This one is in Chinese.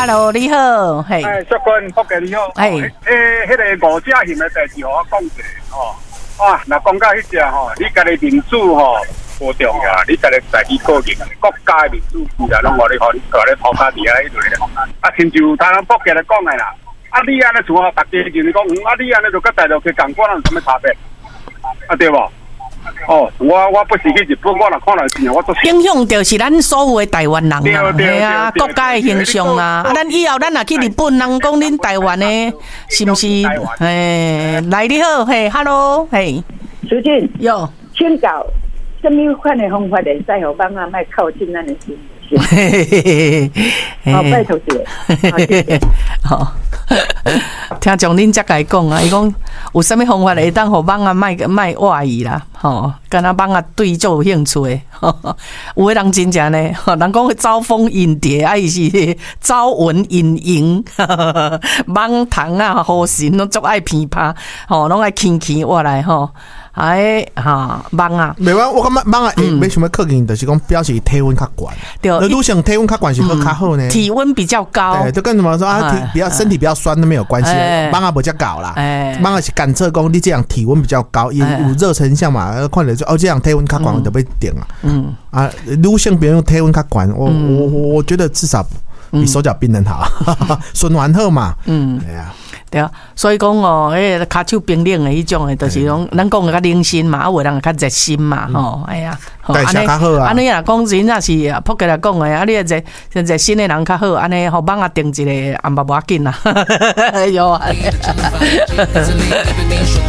，Hello， 你好，嘿， 小君，福建你好，迄个五者型的代志，我讲一下哦。哇，那讲到迄只吼，你家己民主吼无重要，你家己在意个人，国家的民主是啊，拢互你讨价底下迄类啦。啊，亲像台湾福建来讲的啦，啊，你安尼像大家就是讲，啊，你安尼就跟大陆去共款，有啥物差别？啊，对无？哦，我不是去日本，我若看到是，我都影响就是咱所有的台湾人啊，系啊，国家的形象啊。啊，咱以后咱若去日本，人讲恁台湾的，是不是？来你好，嘿 ，Hello， 嘿， 苏俊， 有， 请教什么款的方法会使互帮啊，卖靠近咱的心？好，拜托姐， 好。听从恁才来讲啊，伊讲有啥物方法会当互网啊卖话伊啦，吼，敢若网啊对做有兴趣的，有的人真正呢，人讲招蜂引蝶，啊伊是招蚊引蝇，网虫啊、好神拢足爱偏拍，吼，拢爱牵我来吼。哎哈，网啊， 袂话我感觉网啊，为什么靠近？就是讲表示体温较悬，对，女性体温较悬是会较好呢。 体温比较高， 对，就跟什么说啊，身体比较酸都没有关系，网啊不叫搞啦，网啊是感测讲你这样体温比较高，也有热成像嘛，看着就这样体温较悬就被点啊，啊，女性别人体温较悬，我觉得至少比手脚冰冷好，循环好嘛，哎呀。 对啊，所以讲哦，迄骹手冰冷的迄种的，就是讲咱讲的较冷心嘛，啊，有人较热心嘛，吼，哎呀， 代谢较好啊。 安尼若讲真正是普及来讲的，啊，你热心的人较好，安尼互网啊定一个也无要紧啦，有啊。